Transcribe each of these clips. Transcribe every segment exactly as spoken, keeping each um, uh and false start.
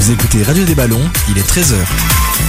Vous écoutez Radio des Ballons, il est treize heures.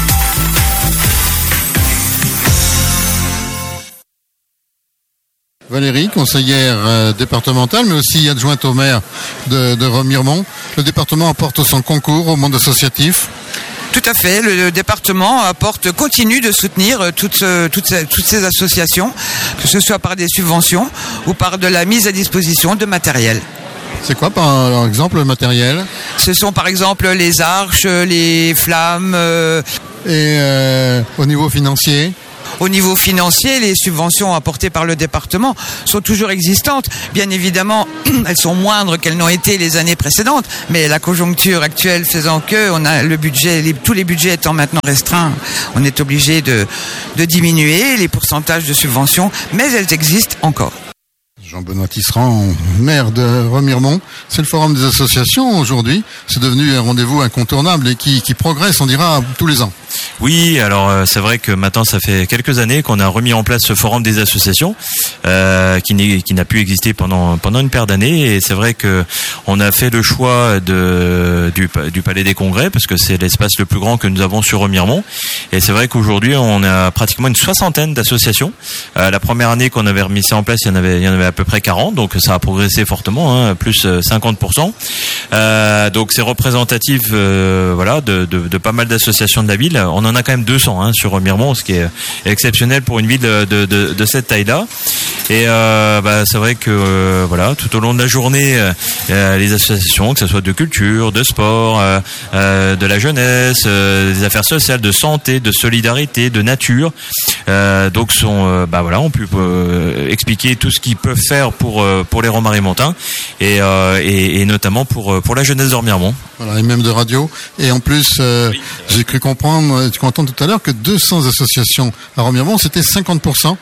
Valérie, conseillère euh, départementale, mais aussi adjointe au maire de, de Remiremont. Le département apporte son concours au monde associatif. Tout à fait. Le département apporte, continue de soutenir toutes, toutes, ces, toutes ces associations, que ce soit par des subventions ou par de la mise à disposition de matériel. C'est quoi, par exemple, le matériel ? Ce sont par exemple les arches, les flammes. Euh... Et euh, au niveau financier ? Au niveau financier, les subventions apportées par le département sont toujours existantes. Bien évidemment, elles sont moindres qu'elles n'ont été les années précédentes, mais la conjoncture actuelle faisant que on a le budget, les, tous les budgets étant maintenant restreints, on est obligé de, de diminuer les pourcentages de subventions, mais elles existent encore. Jean-Benoît Tisserand, maire de Remiremont. C'est le forum des associations aujourd'hui. C'est devenu un rendez-vous incontournable et qui, qui progresse, on dira, tous les ans. Oui, alors euh, c'est vrai que maintenant ça fait quelques années qu'on a remis en place ce forum des associations euh, qui, n'est, qui n'a pu exister pendant pendant une paire d'années, et c'est vrai que on a fait le choix de du, du Palais des Congrès parce que c'est l'espace le plus grand que nous avons sur Remiremont, et c'est vrai qu'aujourd'hui on a pratiquement une soixantaine d'associations. Euh, la première année qu'on avait remis ça en place, il y en avait il y en avait à peu près quarante, donc ça a progressé fortement, hein, plus cinquante pour cent. Euh, donc c'est représentatif, euh, voilà, de, de, de pas mal d'associations de la ville. On en a quand même deux cents hein, sur Remiremont, ce qui est exceptionnel pour une ville de, de, de, de cette taille-là. Et euh, bah, c'est vrai que euh, voilà, tout au long de la journée, euh, les associations, que ce soit de culture, de sport, euh, euh, de la jeunesse, euh, des affaires sociales, de santé, de solidarité, de nature, euh, donc sont, euh, bah voilà, on peut euh, expliquer tout ce qu'ils peuvent faire pour euh, pour les Romarimontains et, euh, et et notamment pour pour la jeunesse de Remiremont. Voilà, et même de radio. Et en plus, euh, oui. j'ai cru comprendre, tu comprends tout à l'heure, que deux cents associations à Remiremont, c'était cinquante pour cent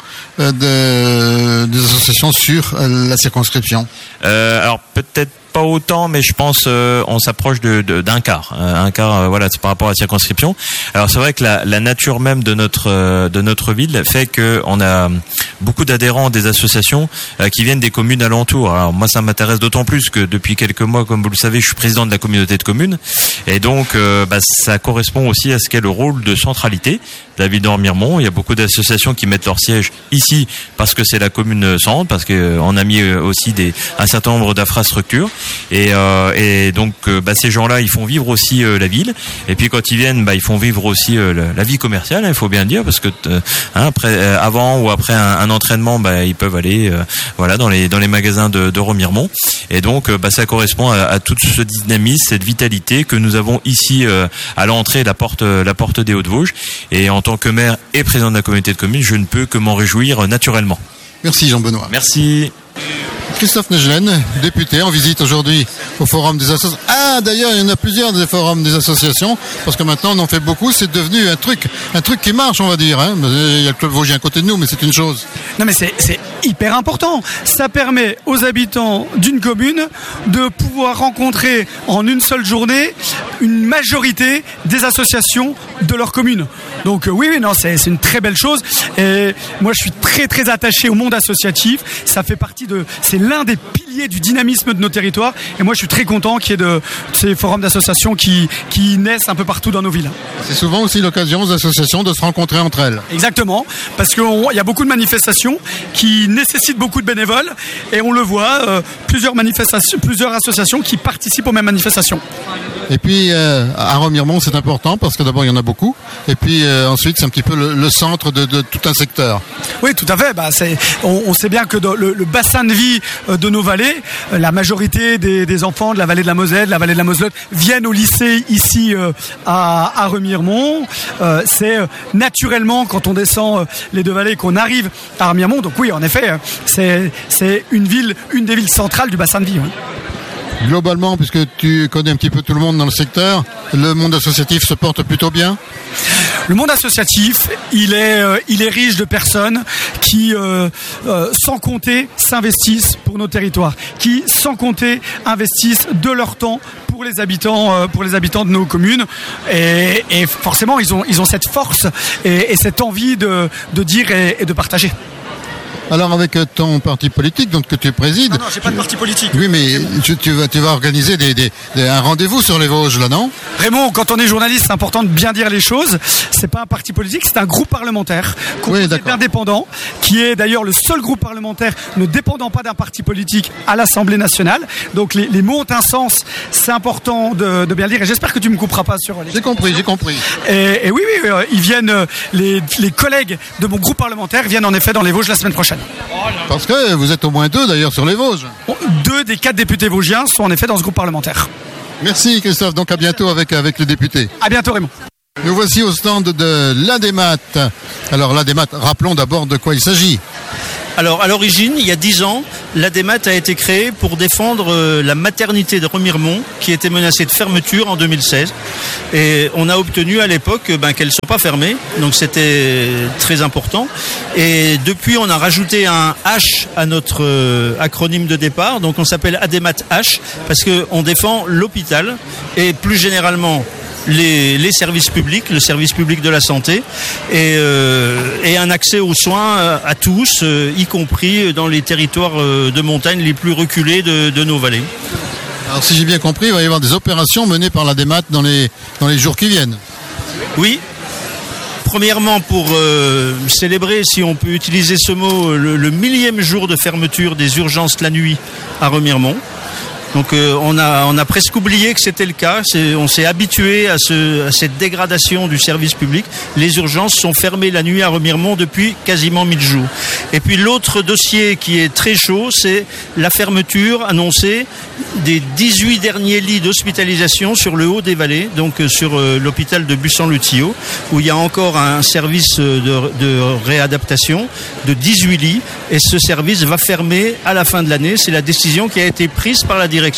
de, des associations sur la circonscription. Euh, alors peut-être pas autant, mais je pense euh, on s'approche de, de, d'un quart, un quart, euh, voilà, c'est par rapport à la circonscription. Alors c'est vrai que la, la nature même de notre euh, de notre ville fait que on a beaucoup d'adhérents des associations euh, qui viennent des communes alentours. Alors moi ça m'intéresse d'autant plus que depuis quelques mois, comme vous le savez, je suis président de la communauté de communes, et donc euh, bah, ça correspond aussi à ce qu'est le rôle de centralité de la ville de Remiremont. Il y a beaucoup d'associations qui mettent leur siège ici parce que c'est la commune centre, parce que euh, on a mis aussi des un certain nombre d'infrastructures. Et, euh, et donc euh, bah, ces gens-là, ils font vivre aussi euh, la ville. Et puis quand ils viennent, bah, ils font vivre aussi euh, la, la vie commerciale, il hein, faut bien le dire, parce que euh, hein, après, euh, avant ou après un, un entraînement, bah, ils peuvent aller, euh, voilà, dans les dans les magasins de, de Remiremont. Et donc, euh, bah, ça correspond à, à tout ce dynamisme, cette vitalité que nous avons ici euh, à l'entrée, la porte, la porte des Hauts-de-Vosges. Et en tant que maire et président de la communauté de communes, je ne peux que m'en réjouir euh, naturellement. Merci Jean-Benoît. Merci. Christophe Negelen, député en visite aujourd'hui au Forum des associations. Ah, d'ailleurs, il y en a plusieurs des forums des associations, parce que maintenant on en fait beaucoup, c'est devenu un truc, un truc qui marche, on va dire. Hein. Il y a le Club Vosgien à côté de nous, mais c'est une chose. Non, mais c'est, c'est hyper important. Ça permet aux habitants d'une commune de pouvoir rencontrer en une seule journée une majorité des associations de leur commune. Donc euh, oui, oui, non, c'est, c'est une très belle chose. Et moi, je suis très, très attaché au monde associatif. Ça fait partie de, c'est l'un des piliers du dynamisme de nos territoires. Et moi, je suis très content qu'il y ait de, de ces forums d'associations qui, qui naissent un peu partout dans nos villes. C'est souvent aussi l'occasion aux associations de se rencontrer entre elles. Exactement, parce qu'il y a beaucoup de manifestations qui nécessitent beaucoup de bénévoles. Et on le voit, euh, plusieurs manifestations, plusieurs associations qui participent aux mêmes manifestations. Et puis euh, à Remiremont, c'est important parce que d'abord il y en a beaucoup, et puis euh, ensuite c'est un petit peu le, le centre de, de tout un secteur. Oui, tout à fait. Bah, c'est, on, on sait bien que dans le, le bassin de vie de nos vallées, la majorité des, des enfants de la vallée de la Moselle, de la vallée de la Moselotte, viennent au lycée ici euh, à, à Remiremont. Euh, c'est euh, naturellement quand on descend euh, les deux vallées qu'on arrive à Remiremont. Donc oui, en effet, euh, c'est, c'est une ville, une des villes centrales du bassin de vie. Oui. Globalement, puisque tu connais un petit peu tout le monde dans le secteur, le monde associatif se porte plutôt bien ? Le monde associatif, il est, euh, il est riche de personnes qui, euh, euh, sans compter, s'investissent pour nos territoires, qui, sans compter, investissent de leur temps pour les habitants, euh, pour les habitants de nos communes. Et, et forcément, ils ont, ils ont cette force et, et cette envie de, de dire et, et de partager. Alors avec ton parti politique, donc que tu présides. Non, non, j'ai pas de parti politique. Oui, mais tu, tu vas, tu vas organiser des, des, des, un rendez-vous sur les Vosges, là, non? Raymond, quand on est journaliste, c'est important de bien dire les choses. C'est pas un parti politique, c'est un groupe parlementaire composé Oui, d'indépendants, qui est d'ailleurs le seul groupe parlementaire ne dépendant pas d'un parti politique à l'Assemblée nationale. Donc les, les mots ont un sens, c'est important de, de bien le dire. Et j'espère que tu me couperas pas sur les... J'ai compris, j'ai compris. Et, et oui, oui, euh, ils viennent, euh, les, les collègues de mon groupe parlementaire viennent en effet dans les Vosges la semaine prochaine. Parce que vous êtes au moins deux d'ailleurs sur les Vosges. Deux des quatre députés vosgiens sont en effet dans ce groupe parlementaire. Merci Christophe, donc à bientôt avec, avec le député. À bientôt Raymond. Nous voici au stand de l'Adémat. Alors l'Adémat, rappelons d'abord de quoi il s'agit. Alors à l'origine, il y a dix ans, l'Adémat a été créé pour défendre euh, la maternité de Remiremont qui était menacée de fermeture en deux mille seize. Et on a obtenu à l'époque ben, qu'elles ne sont pas fermées, donc c'était très important. Et depuis, on a rajouté un H à notre euh, acronyme de départ, donc on s'appelle Adémat H parce qu'on défend l'hôpital et plus généralement Les, les services publics, le service public de la santé et, euh, et un accès aux soins à tous, euh, y compris dans les territoires de montagne les plus reculés de, de nos vallées. Alors si j'ai bien compris, il va y avoir des opérations menées par l'Adémat dans les, dans les jours qui viennent. Oui. Premièrement, pour euh, célébrer, si on peut utiliser ce mot, le, le millième jour de fermeture des urgences la nuit à Remiremont. Donc euh, on a on a presque oublié que c'était le cas. C'est, on s'est habitué à, ce, à cette dégradation du service public. Les urgences sont fermées la nuit à Remiremont depuis quasiment mille jours. Et puis l'autre dossier qui est très chaud, c'est la fermeture annoncée des dix-huit derniers lits d'hospitalisation sur le haut des vallées, donc euh, sur euh, l'hôpital de Bussan-le-Tillot, où il y a encore un service de, de réadaptation de dix-huit lits. Et ce service va fermer à la fin de l'année. C'est la décision qui a été prise par la direction.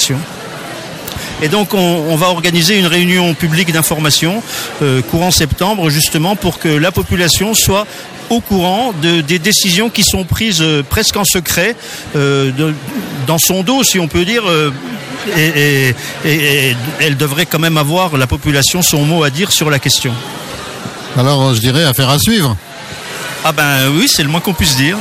Et donc on, on va organiser une réunion publique d'information euh, courant septembre justement pour que la population soit au courant de, des décisions qui sont prises euh, presque en secret euh, de, dans son dos si on peut dire euh, et, et, et, et elle devrait quand même avoir la population son mot à dire sur la question. Alors je dirais affaire à suivre. Ah ben oui, c'est le moins qu'on puisse dire.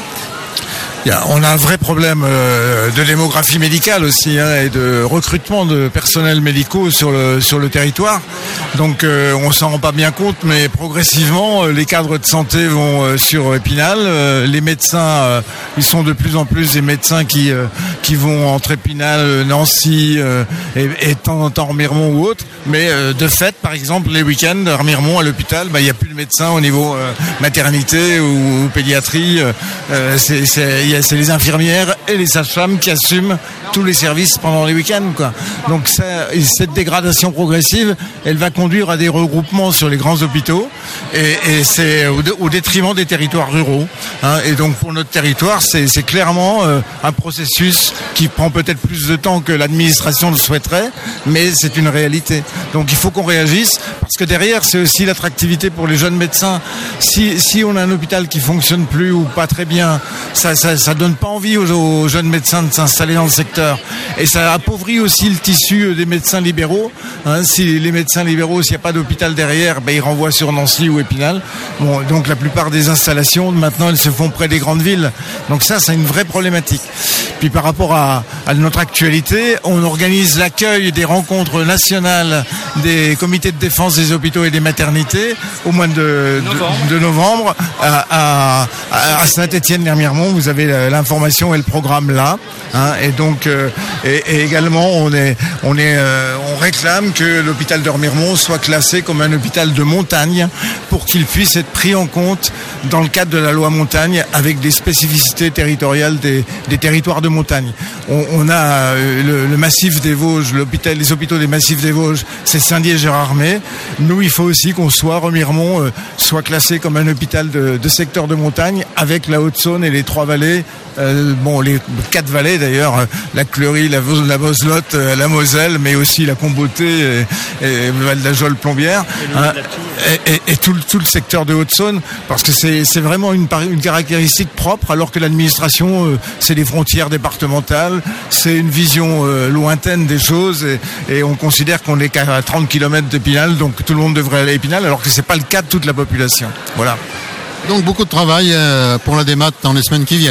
On a un vrai problème de démographie médicale aussi hein, et de recrutement de personnels médicaux sur le sur le territoire. Donc euh, on s'en rend pas bien compte, mais progressivement les cadres de santé vont euh, sur Épinal. Euh, les médecins, euh, ils sont de plus en plus des médecins qui euh, qui vont entre Épinal, Nancy euh, et, et tant tant Remiremont ou autre. Mais euh, de fait, par exemple, les week-ends, à Remiremont à l'hôpital, bah il y a plus de médecins au niveau euh, maternité ou, ou pédiatrie. Euh, c'est c'est c'est les infirmières et les sages-femmes qui assument tous les services pendant les week-ends, quoi. Donc ça, cette dégradation progressive, elle va conduire à des regroupements sur les grands hôpitaux et, et c'est au, au détriment des territoires ruraux. Hein. Et donc pour notre territoire, c'est, c'est clairement euh, un processus qui prend peut-être plus de temps que l'administration le souhaiterait, mais c'est une réalité. Donc il faut qu'on réagisse parce que derrière, c'est aussi l'attractivité pour les jeunes médecins. Si, si on a un hôpital qui fonctionne plus ou pas très bien, ça, ça, ça donne pas envie aux, aux jeunes médecins de s'installer dans le secteur. Et ça appauvrit aussi le tissu des médecins libéraux. Hein, si les médecins libéraux, s'il n'y a pas d'hôpital derrière, ben, ils renvoient sur Nancy ou Épinal. Bon, donc la plupart des installations, maintenant, elles se font près des grandes villes. Donc ça, c'est une vraie problématique. Puis par rapport à, à notre actualité, on organise l'accueil des rencontres nationales des comités de défense des hôpitaux et des maternités au mois de novembre, de, de novembre à, à, à Saint-Étienne-Remiremont. Vous avez l'information et le programme là. Hein, et donc, euh, et, et également, on est, on est, euh, on réclame que l'hôpital de Remiremont soit classé comme un hôpital de montagne pour qu'il puisse être pris en compte dans le cadre de la loi montagne avec des spécificités territoriales des, des territoires de montagne. On, on a le, le massif des Vosges, l'hôpital, les hôpitaux des massifs des Vosges, c'est Saint-Dié-Gérardmer. Nous, il faut aussi qu'on soit, Remiremont euh, soit classé comme un hôpital de, de secteur de montagne avec la Haute-Saône et les trois vallées. Euh, bon, les quatre vallées d'ailleurs, euh, la Cleurie, la, la Voselotte, euh, la Moselle, mais aussi la Combautée et, et Val d'Ajol, Plombières, hein, et, et, et tout, tout le secteur de Haute-Saône, parce que c'est, c'est vraiment une, une caractéristique propre, alors que l'administration, euh, c'est des frontières départementales, c'est une vision euh, lointaine des choses, et, et on considère qu'on est qu'à trente kilomètres d'Épinal, donc tout le monde devrait aller à Épinal, alors que c'est pas le cas de toute la population. Voilà. Donc beaucoup de travail pour l'Adémat dans les semaines qui viennent.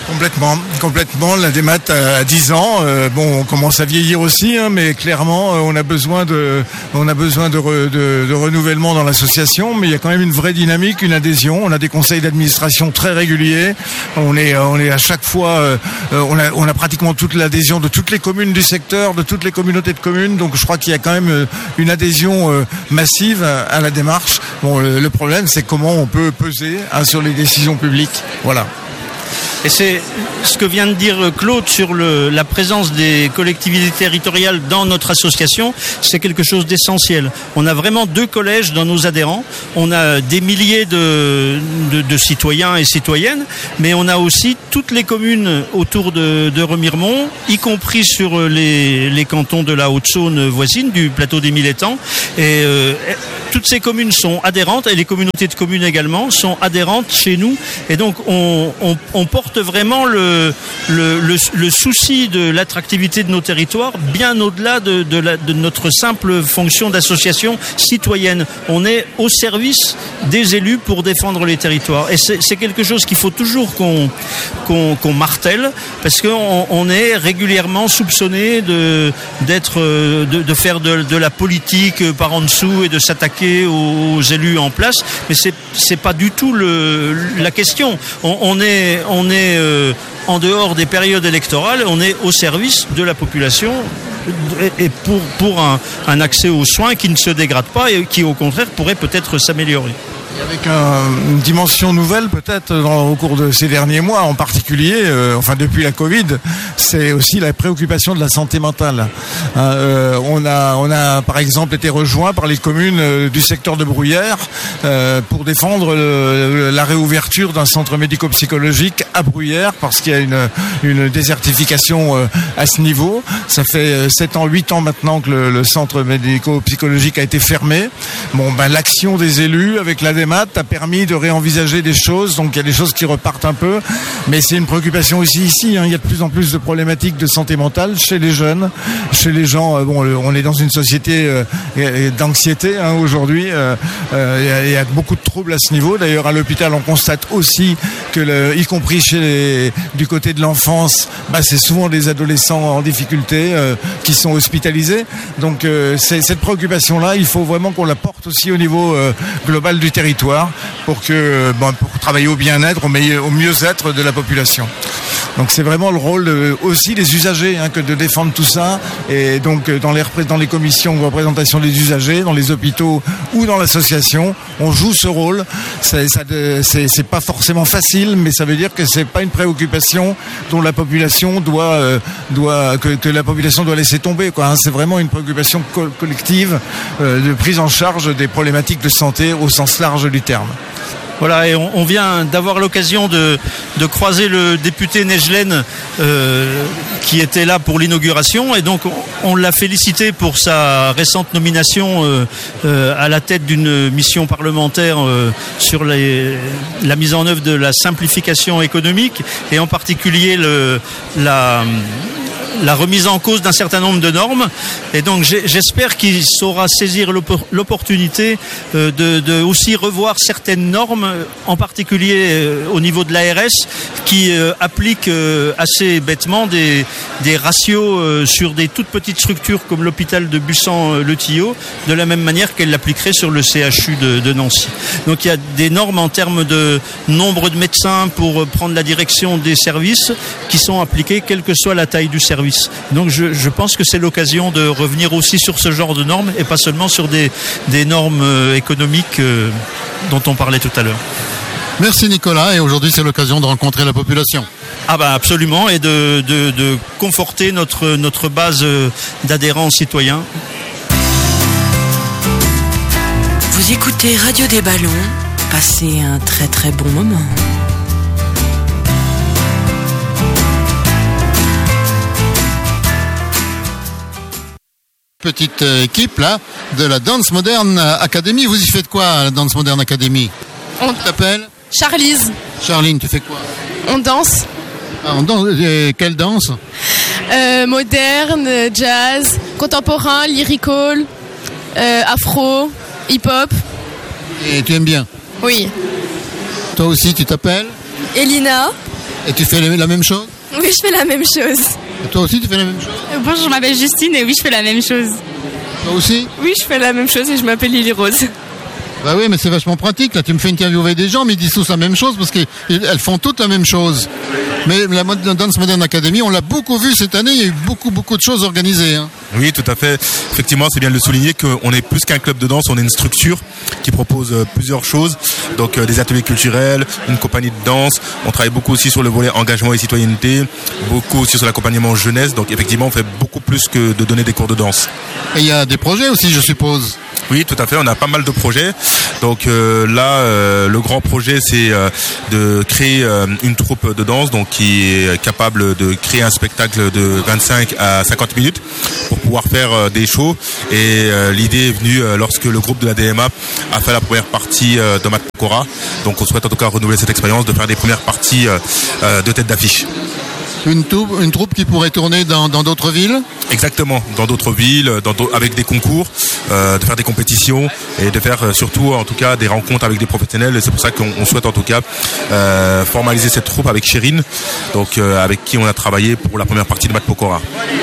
Complètement, complètement. La démat a dix ans. Euh, bon, on commence à vieillir aussi, hein, mais clairement, euh, on a besoin de, on a besoin de, re, de, de renouvellement dans l'association. Mais il y a quand même une vraie dynamique, une adhésion. On a des conseils d'administration très réguliers. On est, on est à chaque fois, euh, on a, on a pratiquement toute l'adhésion de toutes les communes du secteur, de toutes les communautés de communes. Donc, je crois qu'il y a quand même une adhésion euh, massive à, à la démarche. Bon, le, le problème, c'est comment on peut peser hein, sur les décisions publiques. Voilà. Et c'est ce que vient de dire Claude sur le, la présence des collectivités territoriales dans notre association, c'est quelque chose d'essentiel. On a vraiment deux collèges dans nos adhérents, on a des milliers de, de, de citoyens et citoyennes, mais on a aussi toutes les communes autour de, de Remiremont, y compris sur les, les cantons de la Haute-Saône voisine, du plateau des Mille Étangs. Et euh, toutes ces communes sont adhérentes, et les communautés de communes également sont adhérentes chez nous. Et donc on, on, on porte vraiment le, le, le, le souci de l'attractivité de nos territoires bien au-delà de, de, la, de notre simple fonction d'association citoyenne. On est au service des élus pour défendre les territoires. Et c'est, c'est quelque chose qu'il faut toujours qu'on, qu'on, qu'on martèle, parce qu'on on est régulièrement soupçonné de, d'être, de, de faire de, de la politique par en dessous et de s'attaquer aux, aux élus en place. Mais c'est, c'est pas du tout le, la question. On, on est, on est Euh, en dehors des périodes électorales, on est au service de la population et pour, pour un, un accès aux soins qui ne se dégrade pas et qui au contraire pourrait peut-être s'améliorer. Avec un, une dimension nouvelle peut-être dans, au cours de ces derniers mois en particulier, euh, enfin depuis la Covid, c'est aussi la préoccupation de la santé mentale. Euh, on a, on a par exemple été rejoint par les communes euh, du secteur de Bruyères euh, pour défendre le, la réouverture d'un centre médico-psychologique à Bruyères parce qu'il y a une, une désertification euh, à ce niveau. Ça fait sept ans, huit ans maintenant que le, le centre médico-psychologique a été fermé. Bon, ben l'action des élus avec la démat a permis de réenvisager des choses, donc il y a des choses qui repartent un peu, mais c'est une préoccupation aussi ici, hein. Il y a de plus en plus de problématiques de santé mentale chez les jeunes, chez les gens, euh, bon, on est dans une société euh, d'anxiété hein, aujourd'hui, euh, euh, il y a beaucoup de troubles à ce niveau, d'ailleurs à l'hôpital on constate aussi que, le, y compris chez les, du côté de l'enfance, bah, c'est souvent des adolescents en difficulté euh, qui sont hospitalisés, donc euh, c'est, cette préoccupation-là, il faut vraiment qu'on la porte aussi au niveau euh, global du territoire pour que bon, pour travailler au bien-être, au, meilleur, au mieux-être de la population. Donc c'est vraiment le rôle de, aussi des usagers hein, que de défendre tout ça. Et donc dans les, dans les commissions de représentation des usagers, dans les hôpitaux ou dans l'association, on joue ce rôle. C'est, ça, c'est, c'est pas forcément facile, mais ça veut dire que c'est pas une préoccupation dont la population doit, euh, doit que, que la population doit laisser tomber. Quoi, hein. C'est vraiment une préoccupation co- collective euh, de prise en charge des problématiques de santé au sens large du terme. Voilà, et on, on vient d'avoir l'occasion de, de croiser le député Nejlen euh, qui était là pour l'inauguration, et donc on, on l'a félicité pour sa récente nomination euh, euh, à la tête d'une mission parlementaire euh, sur les, la mise en œuvre de la simplification économique, et en particulier le, la... la remise en cause d'un certain nombre de normes, et donc j'espère qu'il saura saisir l'opportunité de, de aussi revoir certaines normes, en particulier au niveau de l'A R S, qui applique assez bêtement des, des ratios sur des toutes petites structures comme l'hôpital de Bussan-Le Tillot, de la même manière qu'elle l'appliquerait sur le C H U de, de Nancy. Donc il y a des normes en termes de nombre de médecins pour prendre la direction des services qui sont appliquées quelle que soit la taille du service. Donc je, je pense que c'est l'occasion de revenir aussi sur ce genre de normes et pas seulement sur des, des normes économiques euh, dont on parlait tout à l'heure. Merci Nicolas, et aujourd'hui c'est l'occasion de rencontrer la population. Ah bah absolument, et de, de, de conforter notre, notre base d'adhérents citoyens. Vous écoutez Radio des Ballons, passez un très très bon moment. Petite équipe là de la Dance Modern Academy. Vous y faites quoi à la Dance Modern Academy? On t'appelle Charlize. Charline, tu fais quoi? On danse. Ah, on danse. Et quelle danse? euh, Moderne, jazz, contemporain, lyrical, euh, afro, hip-hop. Et tu aimes bien? Oui. Toi aussi, tu t'appelles? Elina. Et tu fais la même chose? Oui, je fais la même chose. Et toi aussi, tu fais la même chose? Bonjour, je m'appelle Justine et oui, je fais la même chose. Toi aussi? Oui, je fais la même chose et je m'appelle Lily Rose. Bah oui, mais c'est vachement pratique. Là, tu me fais interviewer des gens, mais ils disent tous la même chose parce qu'elles font toutes la même chose. Mais la Dance Modern Academy, on l'a beaucoup vu cette année. Il y a eu beaucoup, beaucoup de choses organisées. Hein. Oui, tout à fait. Effectivement, c'est bien de le souligner qu'on est plus qu'un club de danse. On est une structure qui propose euh, plusieurs choses. Donc, euh, des ateliers culturels, une compagnie de danse. On travaille beaucoup aussi sur le volet engagement et citoyenneté. Beaucoup aussi sur l'accompagnement jeunesse. Donc, effectivement, on fait beaucoup plus que de donner des cours de danse. Et il y a des projets aussi, je suppose. Oui, tout à fait. On a pas mal de projets. Donc euh, là, euh, le grand projet, c'est euh, de créer euh, une troupe de danse, donc qui est capable de créer un spectacle de vingt-cinq à cinquante minutes pour pouvoir faire euh, des shows. Et euh, l'idée est venue euh, lorsque le groupe de la D M A a fait la première partie euh, de Mat Pokora. Donc on souhaite en tout cas renouveler cette expérience de faire des premières parties euh, euh, de tête d'affiche. Une troupe, une troupe qui pourrait tourner dans, dans d'autres villes? Exactement, dans d'autres villes, dans d'autres, avec des concours, euh, de faire des compétitions et de faire euh, surtout en tout cas des rencontres avec des professionnels. Et c'est pour ça qu'on on souhaite en tout cas euh, formaliser cette troupe avec Chérine, donc euh, avec qui on a travaillé pour la première partie de Mat Pokora.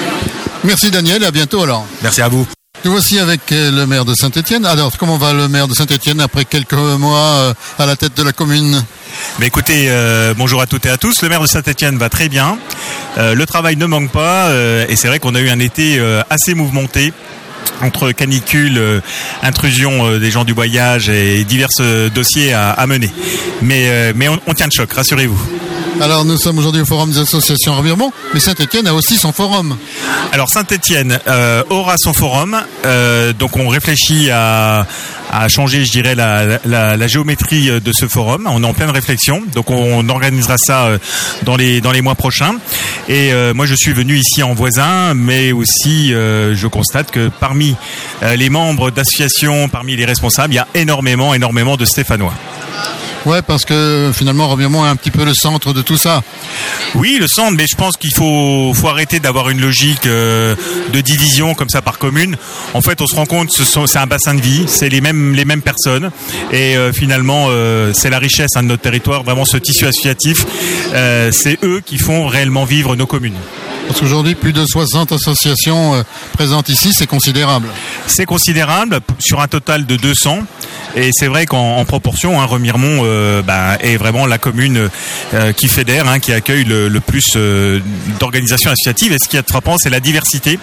Merci Daniel, et à bientôt alors. Merci à vous. Nous voici avec le maire de Saint-Étienne. Alors, comment va le maire de Saint-Étienne après quelques mois à la tête de la commune? Mais écoutez, euh, bonjour à toutes et à tous. Le maire de Saint-Étienne va très bien. Euh, le travail ne manque pas. Euh, et c'est vrai qu'on a eu un été euh, assez mouvementé. Entre canicule, euh, intrusion euh, des gens du voyage et divers euh, dossiers à, à mener. Mais, euh, mais on, on tient le choc, rassurez-vous. Alors nous sommes aujourd'hui au Forum des associations à Remiremont, mais Saint-Étienne a aussi son forum. Alors Saint-Étienne euh, aura son forum, euh, donc on réfléchit à, à changer, je dirais, la, la, la géométrie de ce forum. On est en pleine réflexion, donc on organisera ça dans les, dans les mois prochains. Et euh, moi je suis venu ici en voisin, mais aussi euh, je constate que parmi euh, les membres d'associations, parmi les responsables, il y a énormément, énormément de Stéphanois. Ouais, parce que finalement, Remiremont est un petit peu le centre de tout ça. Oui, le centre, mais je pense qu'il faut, faut arrêter d'avoir une logique euh, de division comme ça par commune. En fait, on se rend compte que c'est un bassin de vie, c'est les mêmes, les mêmes personnes. Et euh, finalement, euh, c'est la richesse hein, de notre territoire, vraiment ce tissu associatif. Euh, c'est eux qui font réellement vivre nos communes. Parce qu'aujourd'hui, plus de soixante associations euh, présentes ici, c'est considérable. C'est considérable, sur un total de deux cents. Et c'est vrai qu'en en proportion, hein, Remiremont euh, bah, est vraiment la commune euh, qui fédère, hein, qui accueille le, le plus euh, d'organisations associatives. Et ce qui est frappant, c'est la diversité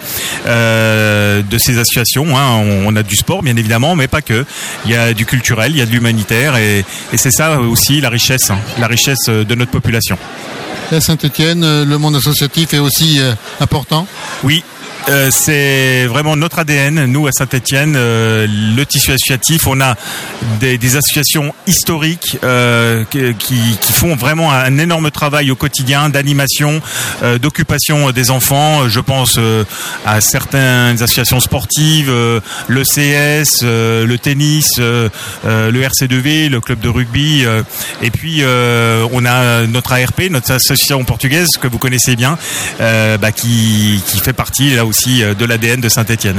euh, de ces associations. Hein. On, on a du sport, bien évidemment, mais pas que. Il y a du culturel, il y a de l'humanitaire. Et, et c'est ça aussi la richesse, hein, la richesse de notre population. À Saint-Étienne, le monde associatif est aussi euh, important? Oui. Euh, c'est vraiment notre A D N, nous à Saint-Étienne, euh, le tissu associatif. On a des, des associations historiques euh, qui, qui font vraiment un énorme travail au quotidien d'animation, euh, d'occupation des enfants. Je pense euh, à certaines associations sportives, euh, le C S, euh, le tennis, euh, euh, le R C deux V, le club de rugby. Euh, et puis euh, on a notre A R P, notre association portugaise que vous connaissez bien, euh, bah, qui, qui fait partie là aussi de l'A D N de Saint-Étienne.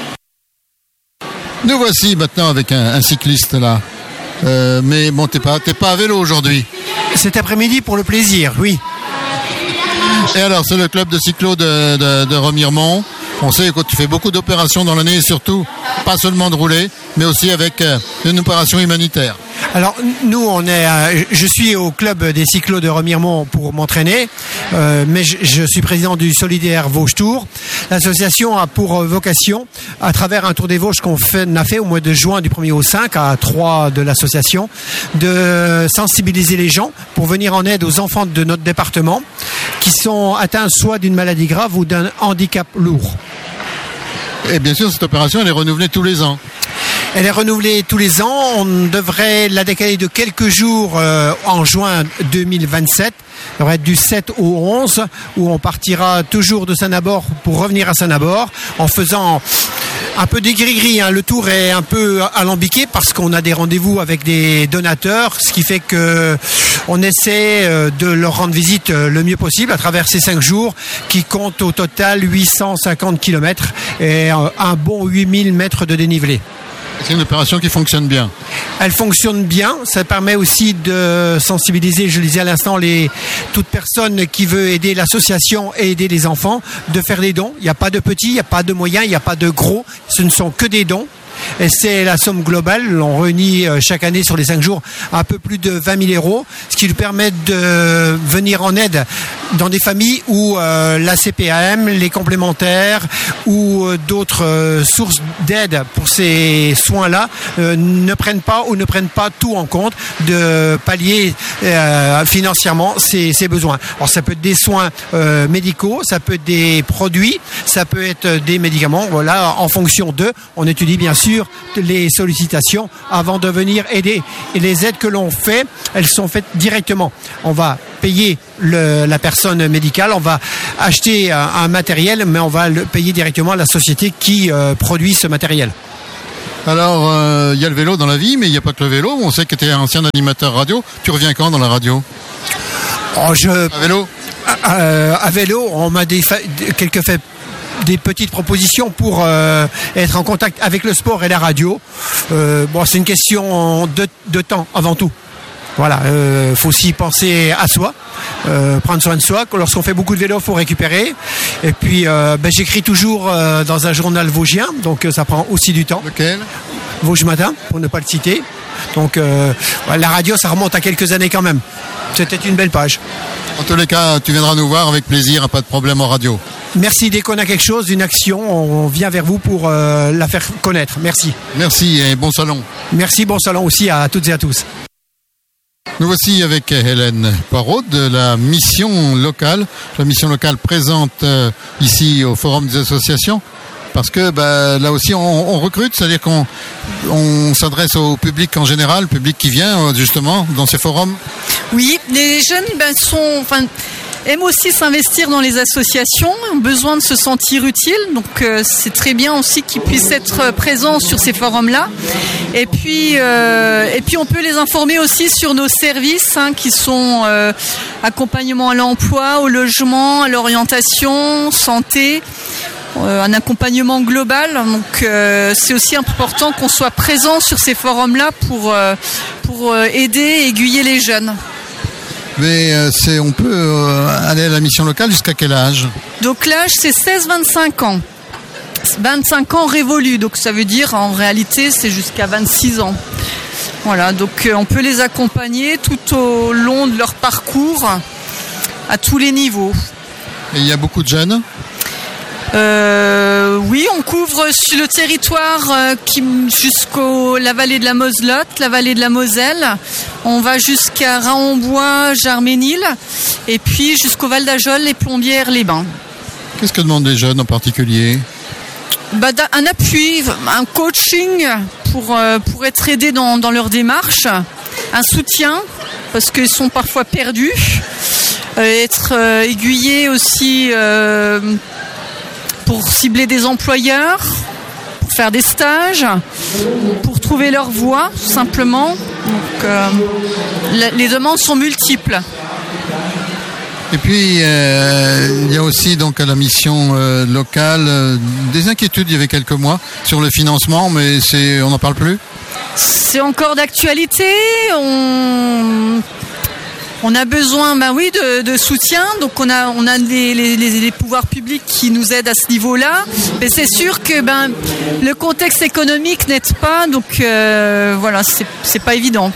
Ouais. Nous voici maintenant avec un, un cycliste là. Euh, mais bon, t'es pas, t'es pas à vélo aujourd'hui. Cet après-midi pour le plaisir, oui. Et alors, c'est le club de cyclo de, de, de Remiremont. On sait que tu fais beaucoup d'opérations dans l'année et surtout, pas seulement de rouler, mais aussi avec euh, une opération humanitaire. Alors nous, on est, euh, je suis au club des cyclos de Remiremont pour m'entraîner, euh, mais je, je suis président du Solidaire Vosges Tour. L'association a pour vocation, à travers un tour des Vosges qu'on fait, a fait au mois de juin du premier au cinq à trois de l'association, de sensibiliser les gens pour venir en aide aux enfants de notre département qui sont atteints soit d'une maladie grave ou d'un handicap lourd. Et bien sûr, cette opération, elle est renouvelée tous les ans. Elle est renouvelée tous les ans. On devrait la décaler de quelques jours euh, en juin deux mille vingt-sept. Ça devrait être du sept au onze, où on partira toujours de Saint-Nabord pour revenir à Saint-Nabord en faisant un peu des gris-gris. Hein. Le tour est un peu alambiqué parce qu'on a des rendez-vous avec des donateurs, ce qui fait que on essaie de leur rendre visite le mieux possible à travers ces cinq jours qui comptent au total huit cent cinquante kilomètres et un bon huit mille mètres de dénivelé. C'est une opération qui fonctionne bien. Elle fonctionne bien. Ça permet aussi de sensibiliser, je le disais à l'instant, les, toute personne qui veut aider l'association et aider les enfants de faire des dons. Il n'y a pas de petits, il n'y a pas de moyens, il n'y a pas de gros. Ce ne sont que des dons. Et c'est la somme globale. On réunit chaque année sur les cinq jours un peu plus de vingt mille euros, ce qui nous permet de venir en aide dans des familles où euh, la C P A M, les complémentaires ou euh, d'autres euh, sources d'aide pour ces soins-là euh, ne prennent pas ou ne prennent pas tout en compte de pallier euh, financièrement ces, ces besoins. Alors ça peut être des soins euh, médicaux, ça peut être des produits, ça peut être des médicaments. Voilà, en fonction d'eux, on étudie bien sûr les sollicitations avant de venir aider. Et les aides que l'on fait, elles sont faites directement. On va payer le, la personne médicale, on va acheter un, un matériel, mais on va le payer directement à la société qui euh, produit ce matériel. Alors, il euh, y a le vélo dans la vie, mais il n'y a pas que le vélo. On sait que tu es ancien animateur radio. Tu reviens quand dans la radio? Oh, je... À vélo à, euh, à vélo, on m'a des fa... quelques fait des petites propositions pour euh, être en contact avec le sport et la radio. Euh, bon, c'est une question de, de temps avant tout. Voilà, euh, faut aussi penser à soi, euh, prendre soin de soi. Lorsqu'on fait beaucoup de vélo, faut récupérer. Et puis, euh, ben, j'écris toujours euh, dans un journal vosgien, donc euh, ça prend aussi du temps. Lequel? Vosges Matin, pour ne pas le citer. Donc, euh, la radio, ça remonte à quelques années quand même. C'était une belle page. En tous les cas, tu viendras nous voir avec plaisir, pas de problème en radio. Merci, dès qu'on a quelque chose, une action, on vient vers vous pour euh, la faire connaître. Merci. Merci et bon salon. Merci, bon salon aussi à toutes et à tous. Nous voici avec Hélène Parot de la mission locale. La mission locale présente euh, ici au Forum des associations. Parce que bah, là aussi on, on recrute, c'est-à-dire qu'on on s'adresse au public en général, le public qui vient justement dans ces forums. Oui, les jeunes ben, sont, enfin, aiment aussi s'investir dans les associations, ont besoin de se sentir utiles, donc euh, c'est très bien aussi qu'ils puissent être présents sur ces forums-là. Et puis, euh, et puis on peut les informer aussi sur nos services hein, qui sont euh, accompagnement à l'emploi, au logement, à l'orientation, santé. Euh, un accompagnement global, donc euh, c'est aussi important qu'on soit présent sur ces forums-là pour, euh, pour euh, aider et aiguiller les jeunes. Mais euh, c'est, on peut euh, aller à la mission locale jusqu'à quel âge? Donc l'âge c'est seize à vingt-cinq ans. vingt-cinq ans révolus, donc ça veut dire en réalité c'est jusqu'à vingt-six ans. Voilà, donc euh, on peut les accompagner tout au long de leur parcours à tous les niveaux. Et il y a beaucoup de jeunes? Euh, oui, on couvre sur le territoire euh, qui jusqu'au la vallée de la Moselotte, la vallée de la Moselle. On va jusqu'à Raon-Bois, Jarménil, et puis jusqu'au Val d'Ajol, les Plombières, les Bains. Qu'est-ce que demandent les jeunes en particulier? Bah, un appui, un coaching pour euh, pour être aidés dans dans leur démarche, un soutien parce qu'ils sont parfois perdus, euh, être euh, aiguillés aussi. Euh, pour cibler des employeurs, pour faire des stages, pour trouver leur voie, tout simplement. Donc, euh, les demandes sont multiples. Et puis, euh, il y a aussi donc à la mission euh, locale euh, des inquiétudes il y avait quelques mois sur le financement, mais c'est, on n'en parle plus. C'est encore d'actualité. On... On a besoin, ben oui, de, de soutien. Donc on a, on a les, les, les pouvoirs publics qui nous aident à ce niveau-là. Mais c'est sûr que ben le contexte économique n'aide pas. Donc euh, voilà, c'est, c'est pas évident.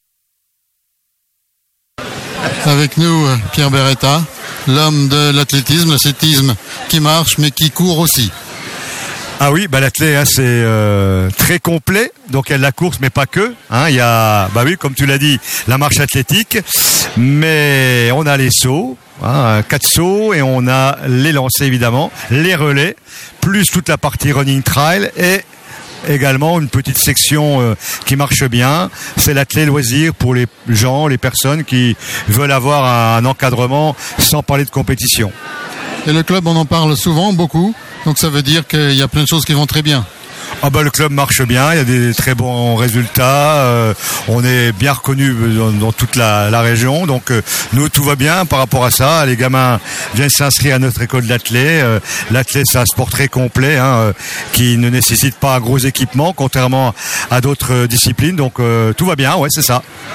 Avec nous, Pierre Beretta, l'homme de l'athlétisme, l'athlétisme qui marche mais qui court aussi. Ah oui, bah l'athlète hein, c'est euh, très complet, donc il y a de la course mais pas que. Hein, il y a, bah oui, comme tu l'as dit, la marche athlétique, mais on a les sauts, hein, quatre sauts et on a les lancers évidemment, les relais, plus toute la partie running trail et également une petite section euh, qui marche bien. C'est l'athlète loisir pour les gens, les personnes qui veulent avoir un, un encadrement sans parler de compétition. Et le club, on en parle souvent, beaucoup. Donc ça veut dire qu'il y a plein de choses qui vont très bien. Ah bah le club marche bien, il y a des très bons résultats, euh, on est bien reconnu dans, dans toute la, la région, donc euh, nous tout va bien par rapport à ça. Les gamins viennent s'inscrire à notre école d'athlètes. Euh, l'athlète c'est un sport très complet hein, euh, qui ne nécessite pas un gros équipement contrairement à d'autres disciplines, donc euh, tout va bien, ouais c'est ça.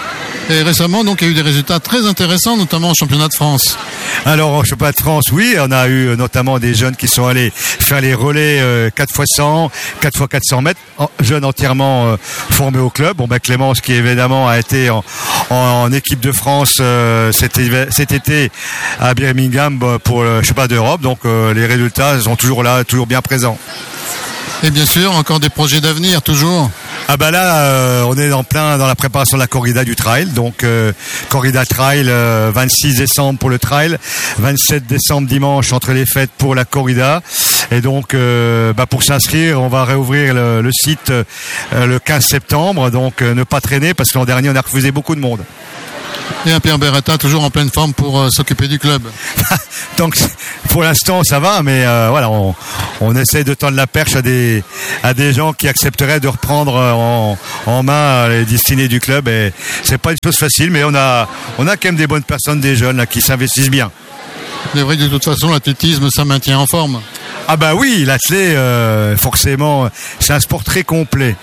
Et récemment, donc, il y a eu des résultats très intéressants, notamment au championnat de France. Alors, au championnat de France, oui, on a eu notamment des jeunes qui sont allés faire les relais euh, quatre fois cent, quatre fois quatre cents mètres, en, jeunes entièrement euh, formés au club. Bon, ben, Clémence, qui évidemment a été en, en, en équipe de France euh, cet, cet été à Birmingham pour le championnat d'Europe. Donc, euh, les résultats sont toujours là, toujours bien présents. Et bien sûr, encore des projets d'avenir, toujours. Ah bah là, euh, on est en plein dans la préparation de la corrida du trail. Donc euh, corrida trail, euh, vingt-six décembre pour le trail, vingt-sept décembre dimanche entre les fêtes pour la corrida. Et donc, euh, bah pour s'inscrire, on va réouvrir le, le site euh, le quinze septembre. Donc euh, ne pas traîner parce que l'an dernier on a refusé beaucoup de monde. Et un Pierre Beretta toujours en pleine forme pour euh, s'occuper du club. Donc pour l'instant ça va, mais euh, voilà, on, on essaie de tendre la perche à des à des gens qui accepteraient de reprendre en, en main les destinées du club. Et c'est pas une chose facile, mais on a on a quand même des bonnes personnes, des jeunes là, qui s'investissent bien. C'est vrai que de toute façon l'athlétisme ça maintient en forme. Ah bah oui, l'athlète, euh, forcément, c'est un sport très complet.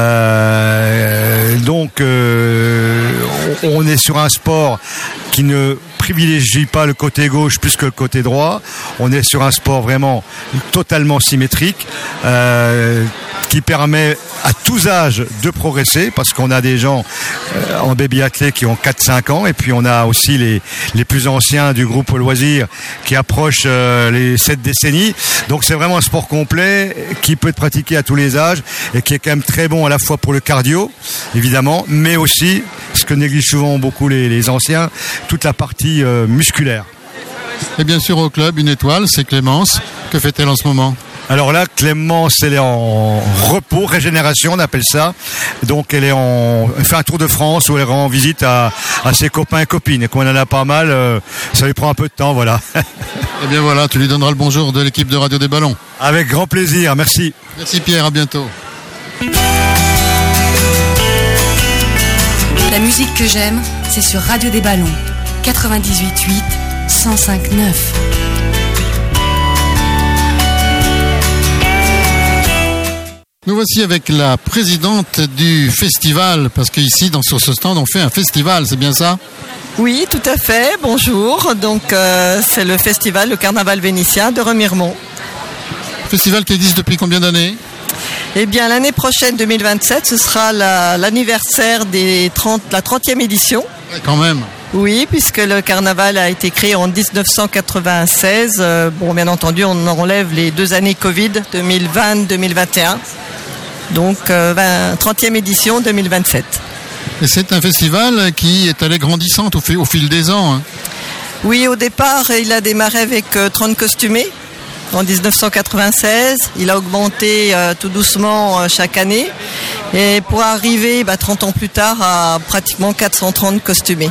Euh, donc, euh, on est sur un sport qui ne privilégie pas le côté gauche plus que le côté droit. On est sur un sport vraiment totalement symétrique, euh, qui permet à tous âges de progresser, parce qu'on a des gens euh, en baby athlète qui ont quatre cinq ans, et puis on a aussi les, les plus anciens du groupe loisir qui approchent euh, les sept décennies. Donc c'est vraiment un sport complet qui peut être pratiqué à tous les âges et qui est quand même très bon à la fois pour le cardio, évidemment, mais aussi, ce que négligent souvent beaucoup les, les anciens, toute la partie euh, musculaire. Et bien sûr au club, une étoile, c'est Clémence. Que fait-elle en ce moment ? Alors là, Clémence, elle est en repos, régénération, on appelle ça. Donc elle est en, elle fait un tour de France où elle rend visite à, à ses copains et copines. Et comme on en a pas mal, euh, ça lui prend un peu de temps, voilà. Eh bien voilà, tu lui donneras le bonjour de l'équipe de Radio des Ballons. Avec grand plaisir, merci. Merci Pierre, à bientôt. La musique que j'aime, c'est sur Radio des Ballons, quatre-vingt-dix-huit huit, cent cinq neuf. Nous voici avec la présidente du festival, parce qu'ici, dans, sur ce stand, on fait un festival, c'est bien ça ? Oui, tout à fait, bonjour. Donc, euh, c'est le festival, le carnaval vénitien de Remiremont. Festival qui existe depuis combien d'années ? Eh bien, l'année prochaine, deux mille vingt-sept, ce sera la, l'anniversaire de la trentième édition. Ouais, quand même. Oui, puisque le carnaval a été créé en dix-neuf cent quatre-vingt-seize. Euh, bon, bien entendu, on enlève les deux années Covid, deux mille vingt deux mille vingt et un. Donc, euh, trentième édition deux mille vingt-sept. Et c'est un festival qui est allé grandissant au fil, au fil des ans. Hein. Oui, au départ, il a démarré avec euh, trente costumés en dix-neuf cent quatre-vingt-seize. Il a augmenté euh, tout doucement euh, chaque année. Et pour arriver bah, trente ans plus tard à pratiquement quatre cent trente costumés.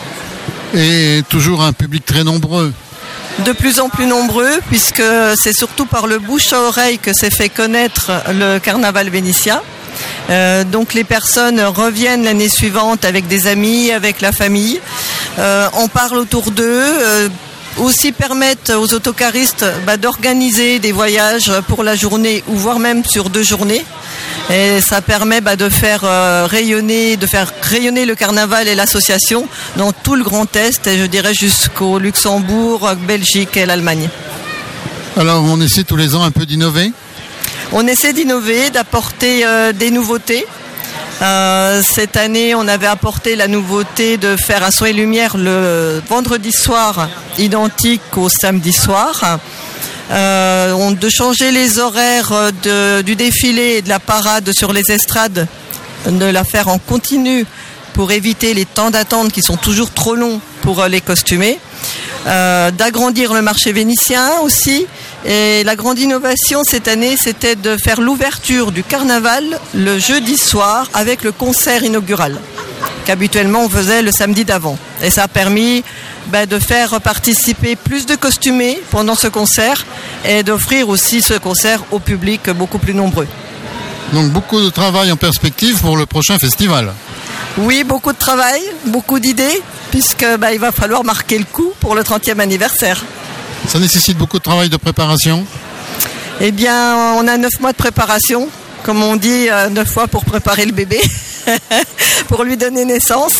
Et toujours un public très nombreux. De plus en plus nombreux, puisque c'est surtout par le bouche à oreille que s'est fait connaître le carnaval vénitien. Euh, donc les personnes reviennent l'année suivante avec des amis, avec la famille. Euh, on parle autour d'eux. Euh, aussi permettent aux autocaristes bah, d'organiser des voyages pour la journée ou voire même sur deux journées. Et ça permet bah, de faire euh, rayonner, de faire rayonner le carnaval et l'association dans tout le Grand Est, et je dirais jusqu'au Luxembourg, Belgique et l'Allemagne. Alors on essaie tous les ans un peu d'innover ? On essaie d'innover, d'apporter euh, des nouveautés. Euh, cette année, on avait apporté la nouveauté de faire un son et lumière le vendredi soir, identique au samedi soir. Euh, on, de changer les horaires de, du défilé et de la parade sur les estrades, de la faire en continu pour éviter les temps d'attente qui sont toujours trop longs pour les costumés. Euh, d'agrandir le marché vénitien aussi. Et la grande innovation cette année, c'était de faire l'ouverture du carnaval le jeudi soir avec le concert inaugural qu'habituellement on faisait le samedi d'avant. Et ça a permis ben, de faire participer plus de costumés pendant ce concert et d'offrir aussi ce concert au public beaucoup plus nombreux. Donc beaucoup de travail en perspective pour le prochain festival. Oui, beaucoup de travail, beaucoup d'idées, puisque ben, il va falloir marquer le coup pour le trentième anniversaire. Ça nécessite beaucoup de travail de préparation ? Eh bien, on a neuf mois de préparation, comme on dit, neuf mois pour préparer le bébé, pour lui donner naissance.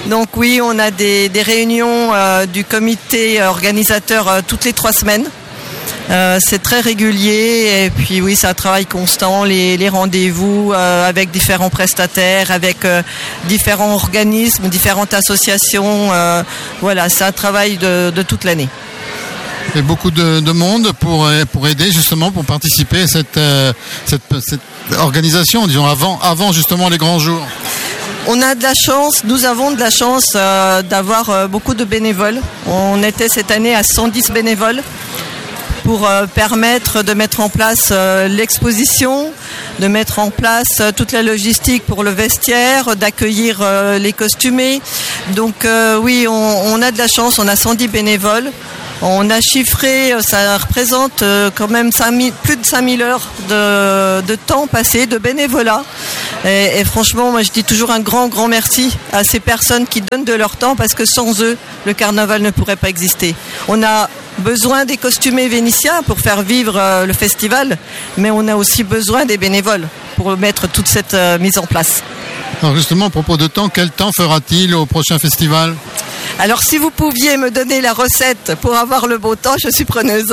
Donc oui, on a des, des réunions euh, du comité organisateur euh, toutes les trois semaines. Euh, c'est très régulier et puis oui, c'est un travail constant, les, les rendez-vous euh, avec différents prestataires, avec euh, différents organismes, différentes associations. Euh, voilà, c'est un travail de, de toute l'année. Et beaucoup de, de monde pour, pour aider justement, pour participer à cette, euh, cette, cette organisation, disons, avant, avant justement les grands jours. On a de la chance, nous avons de la chance euh, d'avoir euh, beaucoup de bénévoles. On était cette année à cent dix bénévoles pour euh, permettre de mettre en place euh, l'exposition, de mettre en place euh, toute la logistique pour le vestiaire, d'accueillir euh, les costumés. Donc euh, oui, on, on a de la chance, on a cent dix bénévoles. On a chiffré, ça représente quand même cinq mille, plus de cinq mille heures de, de temps passé, de bénévolat. Et, et franchement, moi je dis toujours un grand, grand merci à ces personnes qui donnent de leur temps parce que sans eux, le carnaval ne pourrait pas exister. On a besoin des costumés vénitiens pour faire vivre le festival, mais on a aussi besoin des bénévoles pour mettre toute cette mise en place. Alors justement, à propos de temps, quel temps fera-t-il au prochain festival ? Alors si vous pouviez me donner la recette pour avoir le beau temps, je suis preneuse.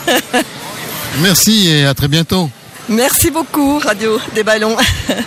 Merci et à très bientôt. Merci beaucoup, Radio des Ballons.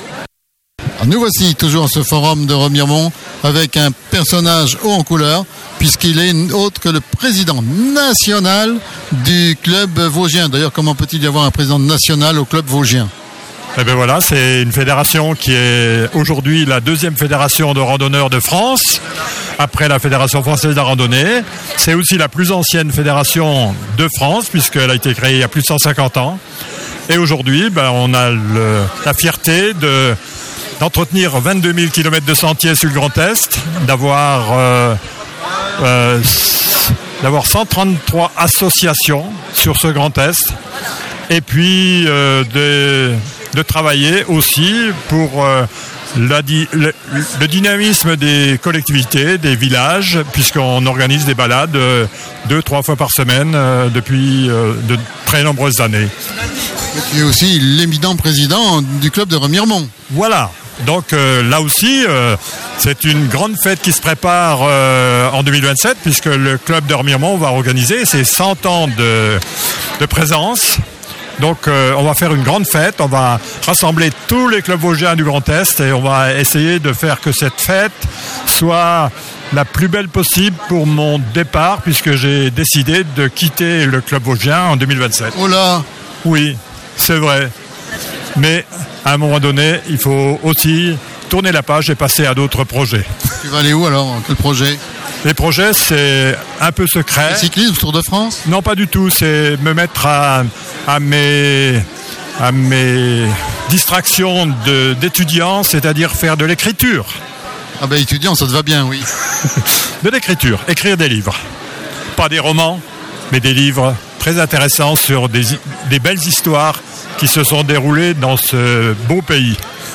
Nous voici toujours à ce forum de Remiremont avec un personnage haut en couleur puisqu'il est autre que le président national du club vosgien. D'ailleurs, comment peut-il y avoir un président national au club vosgien ? Eh bien voilà, c'est une fédération qui est aujourd'hui la deuxième fédération de randonneurs de France, après la Fédération française de la randonnée. C'est aussi la plus ancienne fédération de France, puisqu'elle a été créée il y a plus de cent cinquante ans. Et aujourd'hui, ben, on a le, la fierté de, d'entretenir vingt-deux mille kilomètres de sentiers sur le Grand Est, d'avoir, euh, euh, d'avoir cent trente-trois associations sur ce Grand Est, et puis euh, de... de travailler aussi pour euh, la di- le, le dynamisme des collectivités, des villages, puisqu'on organise des balades euh, deux, trois fois par semaine euh, depuis euh, de très nombreuses années. Et aussi l'éminent président du club de Remiremont. Voilà. Donc euh, là aussi, euh, c'est une grande fête qui se prépare euh, en deux mille vingt-sept, puisque le club de Remiremont va organiser ses cent ans de, de présence. Donc euh, on va faire une grande fête, on va rassembler tous les clubs vosgiens du Grand Est et on va essayer de faire que cette fête soit la plus belle possible pour mon départ, puisque j'ai décidé de quitter le club vosgien en deux mille vingt-sept. Oh là ! Oui, c'est vrai. Mais à un moment donné, il faut aussi tourner la page et passer à d'autres projets. Tu vas aller où alors ? Quel projet ? Les projets, c'est un peu secret. Le cyclisme, Tour de France ? Non, pas du tout. C'est me mettre à, à, mes, à mes distractions de, d'étudiants, c'est-à-dire faire de l'écriture. Ah ben étudiant, ça te va bien, oui. De l'écriture, écrire des livres. Pas des romans, mais des livres très intéressants sur des, des belles histoires qui se sont déroulées dans ce beau pays.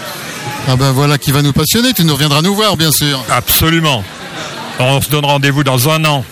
Ah ben voilà qui va nous passionner. Tu nous reviendras nous voir, bien sûr. Absolument. On se donne rendez-vous dans un an.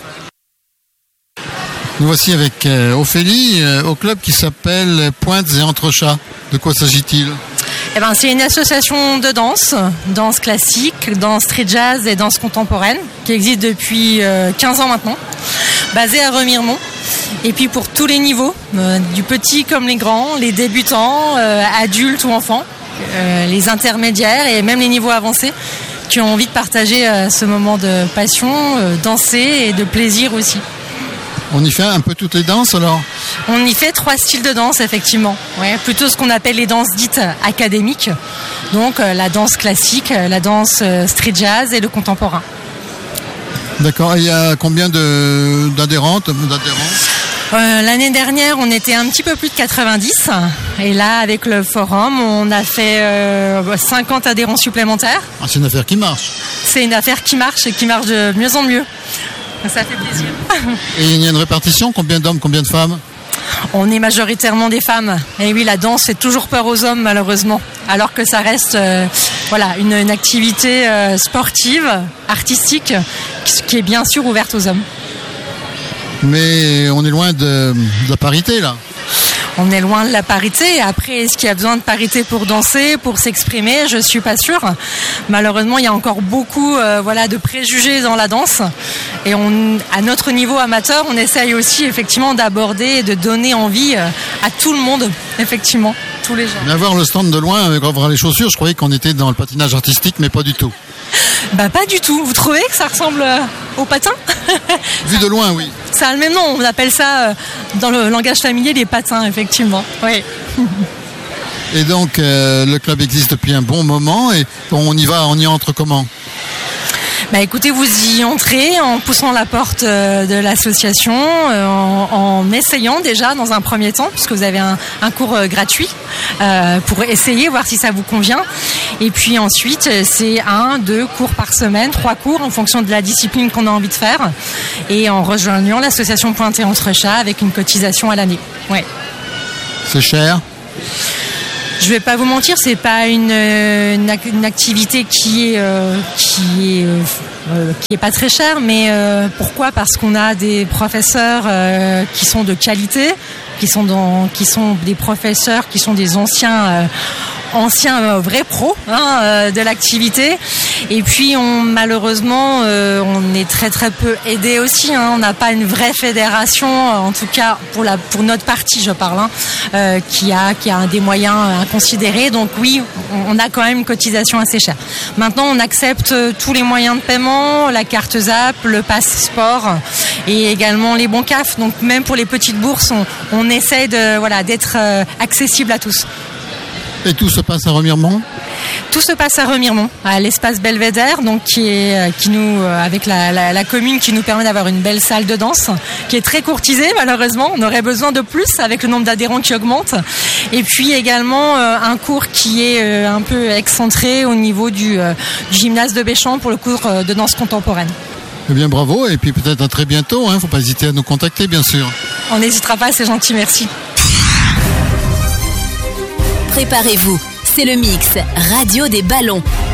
Nous voici avec euh, Ophélie, euh, au club qui s'appelle Pointes et Entrechats. De quoi s'agit-il ? Eh ben, c'est une association de danse, danse classique, danse street jazz et danse contemporaine, qui existe depuis euh, quinze ans maintenant, basée à Remiremont. Et puis pour tous les niveaux, euh, du petit comme les grands, les débutants, euh, adultes ou enfants, euh, les intermédiaires et même les niveaux avancés, qui ont envie de partager euh, ce moment de passion, euh, danser et de plaisir aussi. On y fait un peu toutes les danses alors ? On y fait trois styles de danse effectivement, ouais, plutôt ce qu'on appelle les danses dites académiques, donc euh, la danse classique, la danse euh, street jazz et le contemporain. D'accord, et il y a combien de, d'adhérentes, d'adhérents ? Euh, l'année dernière, on était un petit peu plus de quatre-vingt-dix. Et là, avec le forum, on a fait euh, cinquante adhérents supplémentaires. Ah, c'est une affaire qui marche. C'est une affaire qui marche et qui marche de mieux en mieux. Ça fait plaisir. Et il y a une répartition ? Combien d'hommes, combien de femmes ? On est majoritairement des femmes. Et oui, la danse fait toujours peur aux hommes, malheureusement. Alors que ça reste euh, voilà, une, une activité euh, sportive, artistique, qui est bien sûr ouverte aux hommes. Mais on est loin de, de la parité, là. on est loin de la parité. Après, est-ce qu'il y a besoin de parité pour danser, pour s'exprimer? Je suis pas sûre. Malheureusement, il y a encore beaucoup, euh, voilà, de préjugés dans la danse. Et on, à notre niveau amateur, on essaye aussi effectivement d'aborder et de donner envie euh, à tout le monde, effectivement, tous les gens. Mais voir le stand de loin avec voir les chaussures, je croyais qu'on était dans le patinage artistique, mais pas du tout. Bah pas du tout. Vous trouvez que ça ressemble euh, au patin? Vu de loin, oui. Ça a le même nom. On appelle ça euh, dans le langage familier les patins, effectivement. Oui. Et donc euh, le club existe depuis un bon moment et on y va, on y entre comment? Bah écoutez, vous y entrez en poussant la porte euh, de l'association, euh, en, en essayant déjà dans un premier temps, puisque vous avez un, un cours euh, gratuit euh, pour essayer, voir si ça vous convient. Et puis ensuite, c'est un, deux cours par semaine, trois cours en fonction de la discipline qu'on a envie de faire, et en rejoignant l'association Pointé-Entrechats avec une cotisation à l'année. Ouais. C'est cher? Je vais pas vous mentir, c'est pas une, une, une activité qui est euh, qui est euh, qui est pas très chère, mais euh, pourquoi? Parce qu'on a des professeurs euh, qui sont de qualité, qui sont dans, qui sont des professeurs qui sont des anciens euh, anciens euh, vrais pros hein, euh, de l'activité. Et puis on malheureusement euh, on est très très peu aidé aussi. Hein. On n'a pas une vraie fédération, en tout cas pour la pour notre partie je parle, hein, euh, qui a qui a des moyens inconsidérés. Donc oui, on, on a quand même une cotisation assez chère. Maintenant on accepte tous les moyens de paiement, la carte Zap, le pass sport et également les bons C A F. Donc même pour les petites bourses, on, on essaie de voilà d'être euh, accessible à tous. Et tout se passe à Remiremont? Tout se passe à Remiremont, à l'espace Belvédère, donc qui est qui nous avec la, la, la commune qui nous permet d'avoir une belle salle de danse, qui est très courtisée malheureusement. On aurait besoin de plus avec le nombre d'adhérents qui augmente. Et puis également euh, un cours qui est euh, un peu excentré au niveau du, euh, du gymnase de Béchamp pour le cours euh, de danse contemporaine. Eh bien bravo, et puis peut-être à très bientôt. Hein. Faut pas hésiter à nous contacter, bien sûr. On n'hésitera pas, c'est gentil, merci. Préparez-vous, c'est le mix Radio des Ballons.